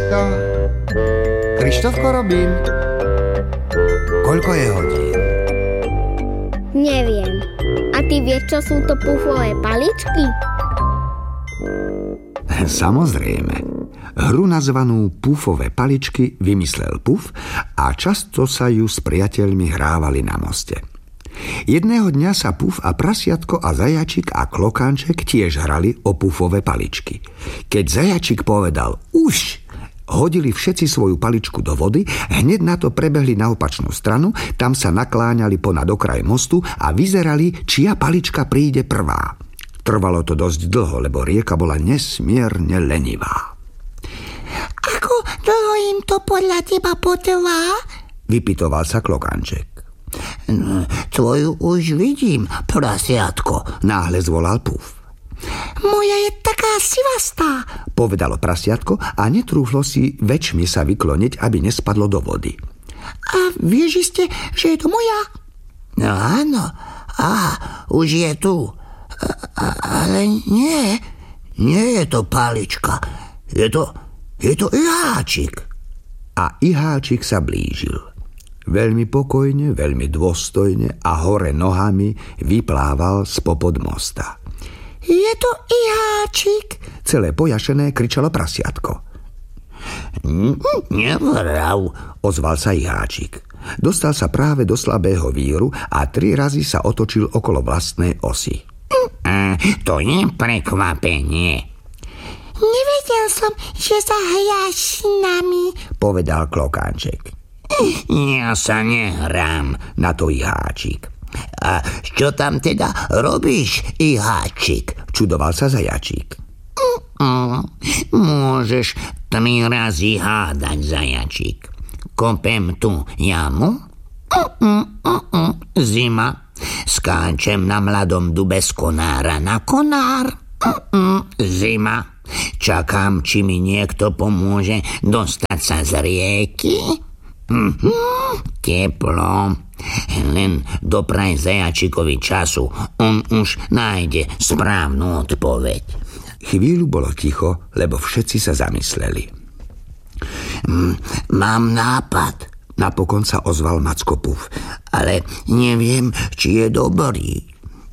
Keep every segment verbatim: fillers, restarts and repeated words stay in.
miesto. Krištofko, robím. Koľko je hodín? Neviem. A ty vieš, čo sú to pufové paličky? Samozrejme. Hru nazvanú Pufové paličky vymyslel Puf a často sa ju s priateľmi hrávali na moste. Jedného dňa sa Puf a Prasiatko a Zajačik a Klokánček tiež hrali o pufové paličky. Keď Zajačik povedal už, hodili všetci svoju paličku do vody, hneď na to prebehli na opačnú stranu, tam sa nakláňali ponad okraj mostu a vyzerali, čia palička príde prvá. Trvalo to dosť dlho, lebo rieka bola nesmierne lenivá. Ako dlho im to podľa teba potrvá? Vypytoval sa Klokánček. Tvoju už vidím, Prasiatko, náhle zvolal Puf. Moja je taká sivastá, povedalo Prasiatko a netrúhlo si väčšmi sa vykloniť, aby nespadlo do vody. A vieš iste, že je to moja? No áno, á, už je tu. A, ale nie, nie je to palička, je to, je to iháčik. A iháčik sa blížil. Veľmi pokojne, veľmi dôstojne a hore nohami vyplával spopod mosta. Je to iháčik, celé pojašené kričalo Prasiatko. Nevrav, ozval sa iháčik. Dostal sa práve do slabého víru a tri razy sa otočil okolo vlastnej osy. A to je prekvapenie. Nevedel som, že sa hráš s nami, povedal Klokánček. Ja sa nehrám, na to iháčik. A čo tam teda robíš, iháčik? Čudoval sa Zajačík. Mm, môžeš tri razy hádať, Zajačík. Kopem tu jamu? Mm, mm, mm, zima. Skáčem na mladom dube z konára na konár? Mm, mm, zima. Čakám, či mi niekto pomôže dostať sa z rieky? Mm-hmm, teplo. Len dopraj Zajačikovi času, on už nájde správnu odpoveď. Chvíľu bolo ticho, lebo všetci sa zamysleli. mm, Mám nápad, napokon sa ozval Macko Puf. Ale neviem, či je dobrý.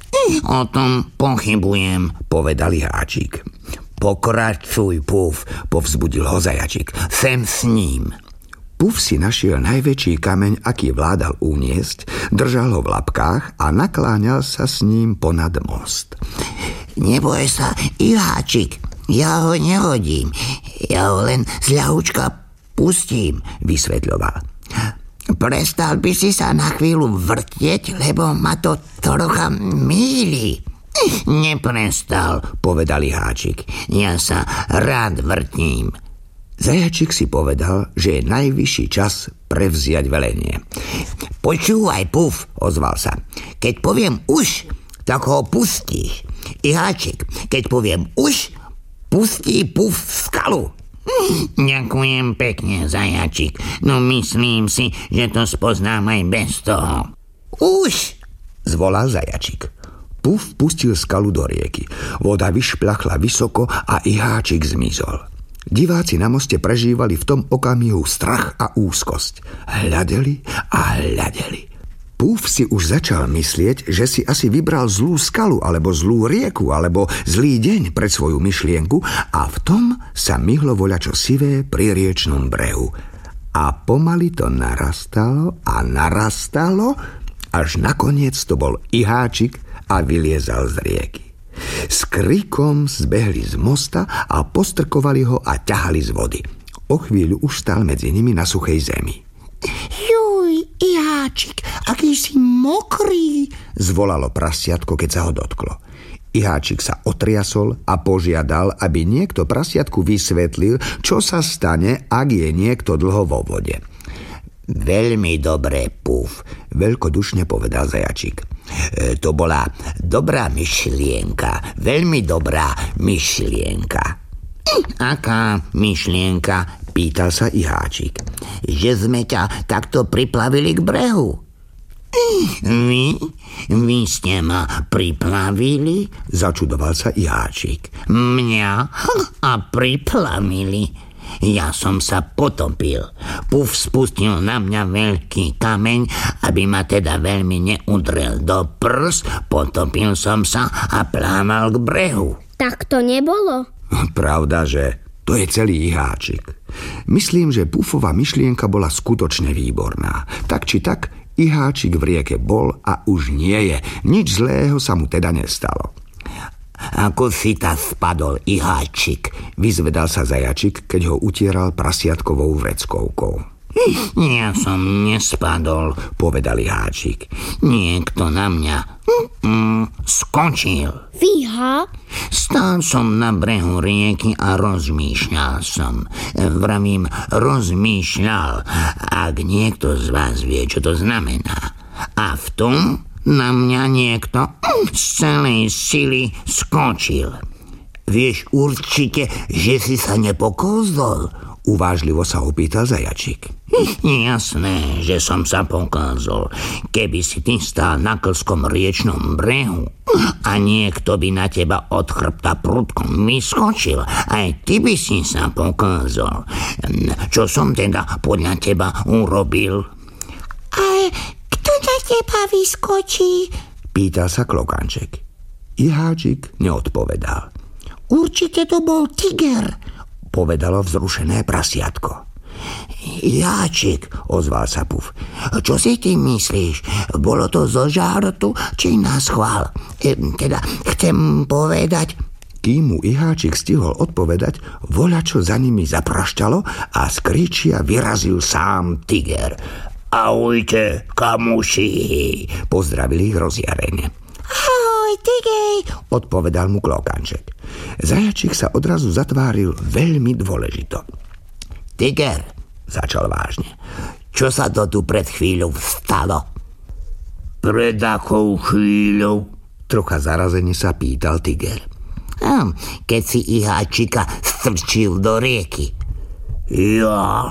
O tom pochybujem, povedal iháčik. Pokračuj, Puf, povzbudil ho Zajačik. Sem s ním. Puf si našiel najväčší kameň, aký vládal uniesť, držal ho v labkách a nakláňal sa s ním ponad most. Neboj sa, iháčik, ja ho nehodím, ja ho len z ľahučka pustím, vysvetľoval. Prestal by si sa na chvíľu vrtieť, lebo ma to trocha mýli. Neprestal, povedal iháčik. Ja sa rád vrtím. Zajačik si povedal, že je najvyšší čas prevziať velenie. Počúvaj, Puf, ozval sa. Keď poviem už, tak ho pustíš. Iháčik, keď poviem už, pustí Puf skalu. Ďakujem pekne, Zajačik. No myslím si, že to spoznám aj bez toho. Už, zvolal Zajačik. Puf pustil skalu do rieky. Voda vyšplachla vysoko a iháčik zmizol. Diváci na moste prežívali v tom okamihu strach a úzkosť. Hľadeli a hľadeli. Puf si už začal myslieť, že si asi vybral zlú skalu, alebo zlú rieku, alebo zlý deň pre svoju myšlienku a v tom sa myhlo voľačo sivé pri riečnom brehu. A pomaly to narastalo a narastalo, až nakoniec to bol iháčik a vyliezal z rieky. S krikom zbehli z mosta a postrkovali ho a ťahali z vody. O chvíľu už stál medzi nimi na suchej zemi. Juj, iháčik, aký si mokrý, zvolalo Prasiatko, keď sa ho dotklo. Iháčik sa otriasol a požiadal, aby niekto Prasiatku vysvetlil, čo sa stane, ak je niekto dlho vo vode. Veľmi dobré, Puf, veľkodušne povedal Zajačik. E, to bola dobrá myšlienka, veľmi dobrá myšlienka. Aká myšlienka? Pýtal sa iháčik. Že sme ťa takto priplavili k brehu. Vy? Vy ste ma priplavili? Začudoval sa iháčik. Mňa? A priplavili? Ja som sa potopil. Puf spustil na mňa veľký kameň, aby ma teda veľmi neudrel do prs. Potopil som sa a plával k brehu. Tak to nebolo? Pravda, že to je celý Iháčik. Myslím, že Pufova myšlienka bola skutočne výborná. Tak či tak, Iháčik v rieke bol a už nie je. Nič zlého sa mu teda nestalo. Ako si ta spadol, Iháčik? Vyzvedal sa Zajačik, keď ho utieral prasiatkovou vreckovkou. Ja som nespadol, povedal Iháčik. Niekto na mňa mm, skočil. Fíha? Stál som na brehu rieky a rozmýšľal som. Vravím, rozmýšľal, ak niekto z vás vie, čo to znamená. A v tom na mňa niekto z celej sily skočil. Vieš určite, že si sa nepokázal? Uvážlivo sa opýtal Zajačik. Jasné, že som sa pokázal. Keby si ty stál na klskom riečnom brehu a niekto by na teba od chrbta prudkom vyskočil, aj ty by si sa pokázal. Čo som teda podľa teba urobil? Ale kto na teba vyskočí? Pýtal sa Klokanček. Iháčik neodpovedal. Určite to bol tiger, povedalo vzrušené prasiatko. Jáčik, ozval sa Puf. Čo si ty myslíš? Bolo to zo žartu, či na schvál? E, teda chcem povedať... Kým mu Iháčik stihol odpovedať, voľačo za nimi zaprašťalo a z kríčia vyrazil sám tiger. Ahojte, kamuši, pozdravili ich rozjarene. Ahoj, tiger, odpovedal mu Klokanček. Zajačik sa odrazu zatváril veľmi dôležito. Tiger, začal vážne, čo sa to tu pred chvíľou stalo? Pred akou chvíľou? Trocha zarazene sa pýtal tiger. Hm, keď si Iháčika strčil do rieky. Ja,